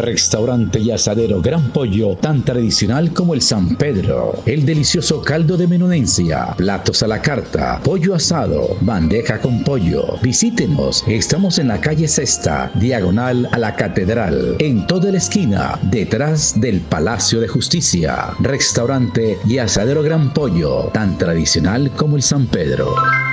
Restaurante y asadero Gran Pollo, tan tradicional como el San Pedro. El delicioso caldo de menudencia, platos a la carta, pollo asado, bandeja con pollo. Visítenos, estamos en la calle Sexta, diagonal a la Catedral, en toda la esquina, detrás del Palacio de Justicia. Restaurante y asadero Gran Pollo, tan tradicional como el San Pedro.